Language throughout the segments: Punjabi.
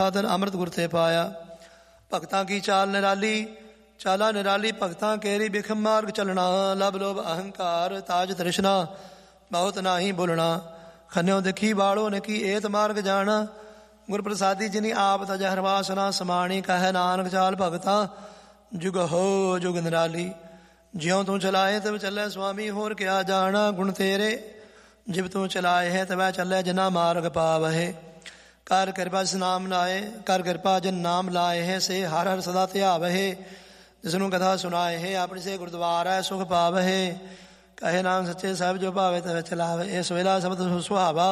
ਧਨ ਅੰਮ੍ਰਿਤ ਗੁਰ ਤੇ ਪਾਇਆ। ਭਗਤਾਂ ਕੀ ਚਾਲ ਨਿਰਾਲੀ, ਚਾਲਾ ਨਿਰਾਲੀ ਭਗਤਾਂ ਕੇਰੀ। ਬਿਖ ਮਾਰਗ ਚੱਲਣਾ, ਲਬ ਲੋਭ ਅਹੰਕਾਰ। ਤਾਜ ਤ੍ਰਿਸ਼ਨਾ ਬਹੁਤ ਨਾਹੀ ਬੋਲਣਾ। ਖੰਨਿਓ ਦੇਖੀ ਬਾੜੋ ਨਕੀ ਏਤ ਮਾਰਗ ਜਾਣਾ। ਗੁਰ ਪ੍ਰਸਾਦੀ ਜਿਨੀ ਆਪ ਤਜ ਹਰਵਾਸਨਾ ਸਮਾਣੀ। ਕਹੈ ਨਾਨਕ ਚਾਲ ਭਗਤਾਂ ਜੁਗ ਹੋ ਜੁਗ ਨਿਰਾਲੀ। ਜਿਉਂ ਤੂੰ ਚਲਾਏ ਤਬ ਚੱਲੇ ਸੁਆਮੀ, ਹੋਰ ਕਿਆ ਜਾਣਾ। ਗੁਣ ਤੇਰੇ ਜਿਵ ਤੂੰ ਚਲਾਏ ਹੈ ਤਵੈ ਚੱਲੇ, ਜਿਨਾ ਮਾਰਗ ਪਾਵਹਿ। ਕਰ ਕਿਰਪਾ ਜਿਸ ਨਾਮ ਲਾਏ, ਕਰ ਕਿਰਪਾ ਜਿਨ ਨਾਮ ਲਾਏ ਹੈ। ਸੇ ਹਰ ਹਰ ਸਦਾ ਧਿਆਵਹਿ, ਜਿਸਨੂੰ ਕਥਾ ਸੁਣਾਏ ਹੈ। ਆਪਣੀ ਸੇ ਗੁਰਦੁਆਰਾ ਸੁਖ ਪਾਵਹਿ। ਕਹੇ ਨਾਮ ਸੱਚੇ ਸਾਹਿਬ ਜੋ ਭਾਵੇ ਤਵੈ ਚਲਾਵੇ। ਇਸ ਵੇਲਾ ਸ਼ਬਦ ਸੁਹਾਵਾ,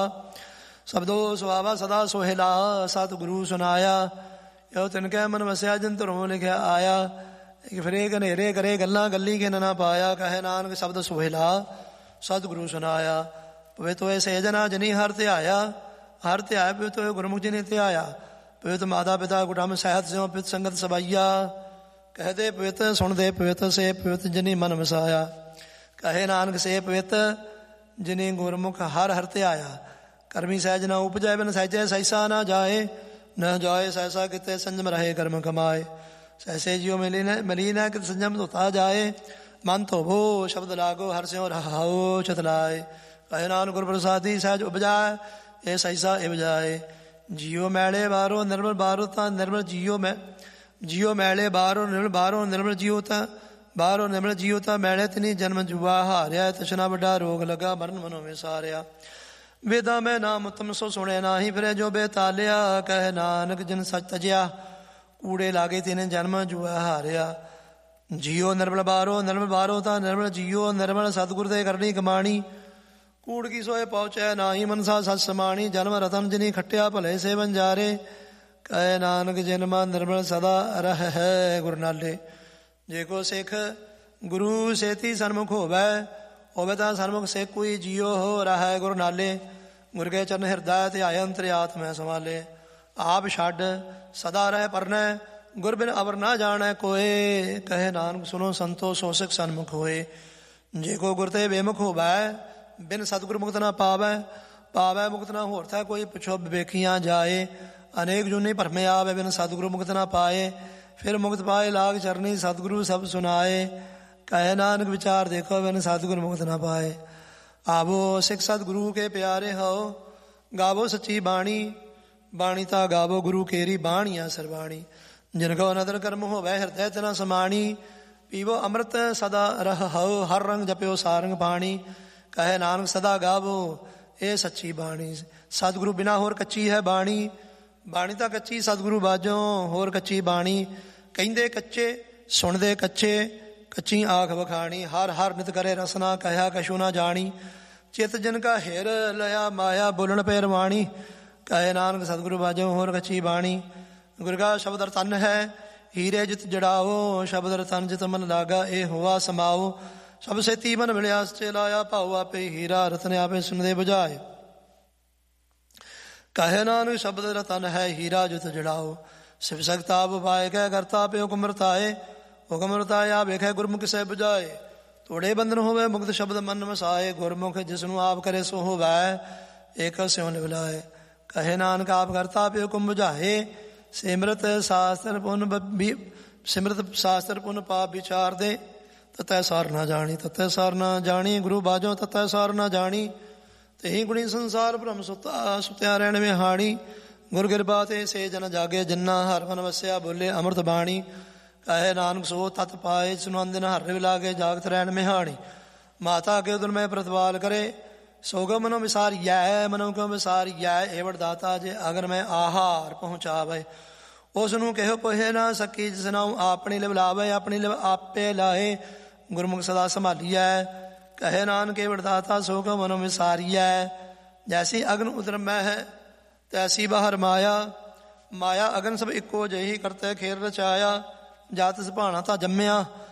ਸ਼ਬਦੋ ਸੁਹਾਵਾ ਸਦਾ ਸੋਹਿਲਾ। ਸਤਿਗੁਰੂ ਸੁਨਾਇਆ ਇਹੋ ਤਿਨਕੈ ਮਨ ਵਸਿਆ, ਜਿਨ ਧਰੋਂ ਲਿਖਿਆ ਆਇਆ। ਫਿਰੇ ਘਨੇਰੇ ਕਰੇ ਗੱਲਾਂ, ਗੱਲੀ ਕਿਨ ਨਾ ਪਾਇਆ। ਕਹੇ ਨਾਨਕ ਸ਼ਬਦ ਸੋਹਿਲਾ, ਸਤਿਗੁਰੂ ਸੁਨਾਇਆ। ਪਵਿੱਤ ਹੋਏ ਸੇ ਜਨਾ ਜਿਨੀ ਹਰ ਧਿਆਇਆ। ਹਰ ਧਿਆਇਆ ਪਵਿੱਤ ਹੋਏ ਗੁਰਮੁਖ ਜਿਨੀ ਧਿਆਇਆ। ਪਵਿੱਤ ਮਾਤਾ ਪਿਤਾ ਕੁਟੰਬ ਸਹਿਤ ਸਿਉ, ਪਿਤ ਸੰਗਤ ਸਬਈਆ। ਕਹਦੇ ਪਵਿੱਤ ਸੁਣਦੇ ਪਵਿੱਤ, ਸੇ ਪਵਿੱਤ ਜਿਨੀ ਮਨ ਵਸਾਇਆ। ਕਹੇ ਨਾਨਕ ਸੇ ਪਵਿੱਤ ਜਿਨੀ ਗੁਰਮੁਖ ਹਰ ਹਰ ਧਿਆਇਆ। ਕਰਮੀ ਸਹਿਜ ਨਾ ਉਪਜੈ, ਬਿਨ ਸਹਿਜੈ ਸੈਸਾ ਨਾ ਜਾਏ। ਨ ਜਾਏ ਸੈਸਾ ਕਿਤੇ ਸੰਜਮ ਰਹੇ ਕਰਮ ਕਮਾਏ। ਸੈਸੇ ਜਿਉ ਮਿਲੀ ਨਾ ਕਿਤ ਸੰਜਮ ਧੋਤਾ ਜਾਏ। ਮਨ ਧੋਵੋ ਸ਼ਬਦ ਲਾਗੋ, ਹਰ ਸਿਉ ਰਹਾਓ ਚਿਤ ਲਾਏ। ਕਹੇ ਨਾਨਕ ਗੁਰ ਪ੍ਰਸਾਦੀ ਸਹਿਜ ਉਪਜਾਏ, ਇਹ ਸੈਸਾ ਇਵਜਾਏ। ਜੀਉ ਮੈਲੇ ਬਾਹਰੋਂ ਨਿਰਮਲ, ਬਾਹਰੋਂ ਤਾਂ ਨਿਰਮਲ। ਜੀਉ ਮੈਲੇ ਬਾਹਰੋਂ ਨਿਰਮਲ, ਬਾਹਰੋਂ ਨਿਰਮਲ। ਜੀਉ ਤਾਂ ਬਾਹਰੋਂ ਨਿਰਮਲ, ਜੀਉ ਤਾਂ ਮੈਲੇ। ਤਿਨੀ ਜਨਮ ਜੁਆ ਹਾਰਿਆ, ਤ੍ਰਿਸ਼ਨਾ ਵੱਡਾ ਰੋਗ ਲਗਾ, ਮਰਨ ਮਨੋਂ ਵਿਸਾਰਿਆ। ਵੇਦਾਂ ਮੈਂ ਨਾਮ ਉਤਮ ਸੋ ਸੁਣਿਆ ਨਾਹੀ, ਫਿਰੇ ਜੋ ਬੇਤਾਲਿਆ। ਕਹੇ ਨਾਨਕ ਜਿਨ ਸੱਚ ਤਜਿਆ, ਕੂੜੇ ਲਾਗੇ ਤਿਨ ਜਨਮ ਜੁਆ ਹਾਰਿਆ। ਜੀਉ ਨਿਰਮਲ ਬਾਹਰੋਂ ਨਿਰਮਲ, ਬਾਹਰੋਂ ਤਾਂ ਨਿਰਮਲ। ਜੀਉ ਨਿਰਮਲ ਸਤਿਗੁਰ ਦੇ ਕਰਨੀ ਕਮਾਣੀ। ਕੂੜ ਕੀ ਸੋਏ ਪਹੁੰਚੈ ਨਾਹੀ, ਮਨਸਾ ਸੱਚ ਸਮਾਣੀ। ਜਨਮ ਰਤਨ ਜਿਨੀ ਖੱਟਿਆ, ਭਲੇ ਸੇ ਵੰਜਾਰੇ। ਕਹੇ ਨਾਨਕ ਜਿਨ ਮਨ ਨਿਰਮਲ ਸਦਾ ਰਹਿ ਹੈ ਗੁਰ ਨਾਲੇ। ਜੇ ਕੋ ਸਿੱਖ ਗੁਰੂ ਸੇਤੀ ਸਨਮੁਖ ਹੋਵੇ ਤਾਂ ਸਨਮੁਖ ਸਿੱਖ ਕੋਈ। ਜੀਉ ਹੋ ਰਹਿ ਗੁਰ ਨਾਲੇ। ਗੁਰ ਕੇ ਚਰਨ ਹਿਰਦੈ ਧਿਆਏ, ਅੰਤਰ ਆਤਮੈ ਸੰਭਾਲੇ। ਆਪ ਛੱਡ ਸਦਾ ਰਹਿ ਪਰਨੈ, ਗੁਰ ਬਿਨ ਅਵਰ ਨਾ ਜਾਣੈ ਕੋਏ। ਕਹੇ ਨਾਨਕ ਸੁਨੋ ਸੰਤੋ, ਸੋ ਸਿੱਖ ਸਨਮੁਖ ਹੋਏ। ਜੇ ਕੋ ਗੁਰ ਤੇ ਬੇਮੁਖ ਹੋਵੈ, ਬਿਨ ਸਤਿਗੁਰ ਮੁਕਤ ਨਾ ਪਾਵੈ। ਮੁਕਤ ਨਾ ਹੋਰ ਥੈ ਕੋਈ, ਪੁੱਛੋ ਵਿਵੇਕੀਆਂ ਜਾਏ। ਅਨੇਕ ਜੁਨੀ ਭਰਮੇ ਆਵੇ, ਬਿਨ ਸਤਿਗੁਰੂ ਮੁਕਤ ਨਾ ਪਾਏ। ਫਿਰ ਮੁਕਤ ਪਾਏ ਲਾਗ ਚਰਨੀ, ਸਤਿਗੁਰੂ ਸਭ ਸੁਨਾਏ। ਕਹੇ ਨਾਨਕ ਵਿਚਾਰ ਦੇਖੋ, ਬਿਨ ਸਤਿਗੁਰ ਮੁਕਤ ਨਾ ਪਾਏ। ਆਵੋ ਸਿੱਖ ਸਤਿਗੁਰੂ ਕੇ ਪਿਆਰੇ ਹੋ, ਗਾਵੋ ਸੱਚੀ ਬਾਣੀ। ਬਾਣੀ ਤਾਂ ਗਾਵੋ ਗੁਰੂ ਕੇਰੀ, ਬਾਣੀਆਂ ਸਰਬਾਣੀ। ਜਿਨ ਕੋ ਨਦਰ ਕਰਮ ਹੋਵੈ, ਹਿਰਦੈ ਤਨਾ ਸਮਾਣੀ। ਪੀਵੋ ਅੰਮ੍ਰਿਤ ਸਦਾ ਰਹੋ, ਹਰ ਰੰਗ ਜਪਿਓ ਸਾਰੰਗ ਪਾਣੀ। ਕਹੇ ਨਾਨਕ ਸਦਾ ਗਾਵੋ ਇਹ ਸੱਚੀ ਬਾਣੀ। ਸਤਿਗੁਰੂ ਬਿਨਾ ਹੋਰ ਕੱਚੀ ਹੈ ਬਾਣੀ। ਬਾਣੀ ਤਾਂ ਕੱਚੀ ਸਤਿਗੁਰੂ ਬਾਝੋਂ, ਹੋਰ ਕੱਚੀ ਬਾਣੀ। ਕਹਿੰਦੇ ਕੱਚੇ ਸੁਣਦੇ ਕੱਚੇ, ਕੱਚੀ ਆਖ ਵਖਾਣੀ। ਹਰ ਹਰ ਨਿਤ ਕਰੇ ਰਸਨਾ, ਕਹਿਆ ਕਛੂ ਨਾ ਜਾਣੀ। ਚਿਤ ਜਿਨ ਕਾ ਹਿਰ ਲਿਆ ਮਾਇਆ, ਬੋਲਣ ਪੈ ਰਵਾਣੀ। ਕਹੇ ਨਾਨਕ ਸਤਿਗੁਰੂ ਬਾਝੋਂ, ਹੋਰ ਕੱਚੀ ਬਾਣੀ। ਗੁਰ ਕਾ ਸ਼ਬਦ ਰਤਨ ਹੈ, ਹੀਰੇ ਜਿਤ ਜੜਾਓ। ਸ਼ਬਦ ਰਤਨ ਜਿਤ ਮਨ ਲਾਗਾ, ਇਹ ਹੋਆ ਸਮਾਓ। ਸਭ ਸੇਤੀ ਮਨ ਮਿਲਿਆ, ਸਚੇ ਲਾਇਆ ਭਾਉ। ਆਪੇ ਹੀਰਾ ਰਤਨ ਆਪੇ ਸੁਨਦੇ ਬੁਝਾਏ। ਕਹੇ ਨਾਨਕ ਸ਼ਬਦ ਰਤਨ ਹੈ, ਹੀਰਾ ਜਿਤ ਜੜਾਓ। ਸਿਵ ਸਕਤਾ ਉਪਾਏ, ਕਹਿ ਕਰਤਾ ਆਪੇ ਹੁਕਮ ਰਤਾਏ। ਹੁਕਮ ਰਤਾਇਆ ਵੇਖੈ ਗੁਰਮੁਖ ਸੇ ਬੁਝਾਏ। ਤੋੜੇ ਬੰਧਨ ਹੋਵੇ, ਮੁਕਤ ਸ਼ਬਦ ਮਨ ਵਸਾਏ। ਗੁਰਮੁਖ ਜਿਸਨੂੰ ਆਪ ਕਰੇ ਸੋ ਹੋਵੈ, ਏਕ ਸਿਉ ਨਿਵਲਾਏ। ਕਹੇ ਨਾਨਕ ਆਪ ਕਰਤਾ ਆਪੇ ਹੁਕਮ ਬੁਝਾਏ। ਸਿਮਰਤ ਸ਼ਾਸਤਰ ਪੁਨ ਪਾਪ ਵਿਚਾਰ ਦੇ। ਤਤੈ ਸਾਰ ਨਾ ਜਾਣੀ, ਤਤੈ ਸਾਰ ਨਾ ਜਾਣੀ। ਗੁਰੂ ਬਾਝੋਂ ਤਤੈ ਸਾਰ ਨਾ ਜਾਣੀ। ਤੇਹੀ ਗੁਣੀ ਸੰਸਾਰ ਭ੍ਰਮ ਸੁਤਿਆ ਰਹਿਣ ਵਿਹਾਣੀ। ਗੁਰ ਕਿਰਪਾ ਤੇ ਸੇ ਜਨ ਜਾਗੇ, ਜਿੰਨਾ ਹਰ ਮਨ ਵਸਿਆ ਬੋਲੇ ਅੰਮ੍ਰਿਤ ਬਾਣੀ। ਕਹੇ ਨਾਨਕ ਸੋ ਤਤ ਪਾਏ, ਸੁਨੰਦ ਦਿਨ ਹਰ ਵਿਲਾਗੇ, ਜਾਗਤ ਰਹਿਣ ਮਿਹਾਣੀ। ਮਾਤਾ ਕੇ ਉਦਰ ਮੈਂ ਪ੍ਰਤਵਾਲ ਕਰੇ, ਸੋਗ ਮਨੋ ਵਿਸਾਰੀਐ। ਮਨੋ ਕਿਉ ਵਿਸਾਰੀਐ, ਏਵੜ ਦਾਤਾ ਜੇ ਅਗਰ ਮੈਂ ਆਹਾਰ ਪਹੁੰਚਾਵੇ। ਉਸ ਨੂੰ ਕਿਹੋ ਪੁਹੇ ਨਾ ਸਕੀ, ਜਿਸ ਨਾਮ ਆਪਣੀ ਲਿਵ ਲਾਵੇ। ਆਪਣੀ ਲਿਵ ਆਪੇ ਲਾਏ, ਗੁਰਮੁਖ ਸਦਾ ਸੰਭਾਲੀਐ। ਕਹੇ ਨਾਨਕ ਏਵੜ ਦਾਤਾ ਸੋ ਕਿਉ ਮਨੋ ਵਿਸਾਰੀਐ। ਜੈਸੀ ਅਗਨ ਉਦਰ ਮੈਂ ਹੈ, ਤੈਸੀ ਬਾਹਰ ਮਾਇਆ। ਮਾਇਆ ਅਗਨ ਸਭ ਇੱਕੋ ਜਿਹੀ, ਕਰਤੇ ਖੇਰ ਰਚਾਇਆ। ਜਾ ਤਿਸ ਭਾਣਾ ਤਾਂ ਜੰਮਿਆ,